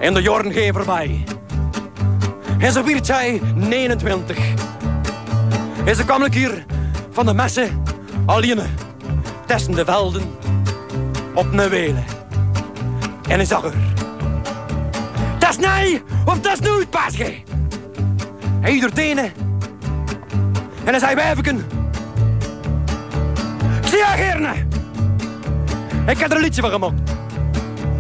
En de jaren gaan voorbij. En zo werd zij 29. En ze kwam hier van de messen alleen tussen de velden op een welen. En hij zag haar. Dat is nee of dat is nooit, paasje. Hij doet tenen. En hij zei wijfken. Ik zie haar gerne. Ik heb er een liedje van gemaakt.